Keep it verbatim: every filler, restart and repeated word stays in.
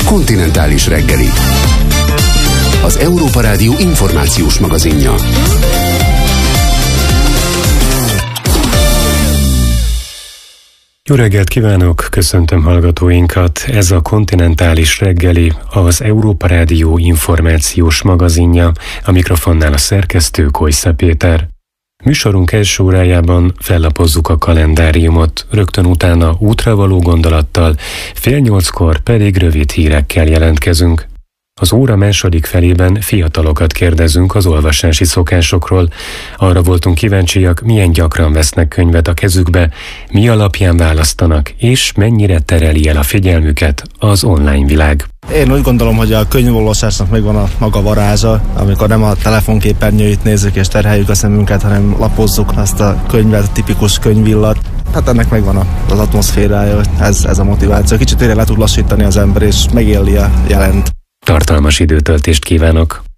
Kontinentális reggeli. Az Európa Rádió információs magazinja. Jó reggelt kívánok, köszöntöm hallgatóinkat. Ez a Kontinentális reggeli, az Európa Rádió információs magazinja. A mikrofonnál a szerkesztő Kojsza Péter. Műsorunk első órájában fellapozzuk a kalendáriumot, rögtön utána útra való gondolattal, fél nyolckor pedig rövid hírekkel jelentkezünk. Az óra második felében fiatalokat kérdezünk az olvasási szokásokról. Arra voltunk kíváncsiak, milyen gyakran vesznek könyvet a kezükbe, mi alapján választanak, és mennyire tereli el a figyelmüket az online világ. Én úgy gondolom, hogy a könyvolvasásnak megvan a maga varázsa, amikor nem a telefonképernyőit nézzük és terheljük a szemünket, hanem lapozzuk azt a könyvet, a tipikus könyvillat. Hát ennek megvan az atmoszférája, hogy ez, ez a motiváció. Kicsit tényleg le tud lassítani az ember, és megéli a jelent. Tartalmas időtöltést kívánok!